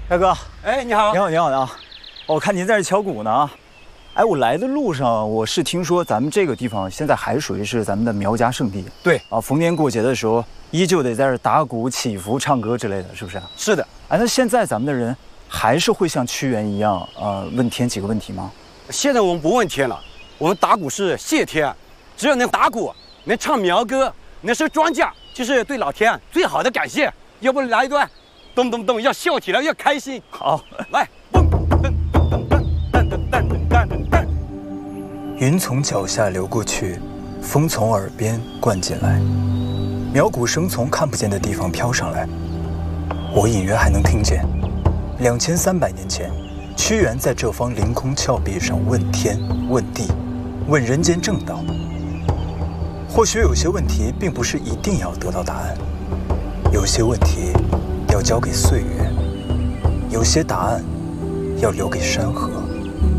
大哥， 哎，你好， 你好，你好啊！我看您在这敲鼓呢。哎，我来的路上，我是听说咱们这个地方现在还属于是咱们的苗家圣地。 对啊，逢年过节的时候，依旧得在这打鼓、祈福、唱歌之类的，是不是？ 是的。 哎，那现在咱们的人还是会像屈原一样，问天几个问题吗？ 现在我们不问天了，我们打鼓是谢天，只要能打鼓、能唱苗歌、能收庄稼，就是对老天最好的感谢。要不来一段，咚咚咚，要笑起来，要开心。 好， 来，蹦噔噔噔噔噔噔噔噔噔。 云从脚下流过去，风从耳边灌进来，苗鼓声从看不见的地方飘上来。我隐约还能听见，2300年前，屈原在这方凌空峭壁上问天、问地、问人间正道。或许有些问题并不是一定要得到答案，有些问题要交给岁月，有些答案要留给山河。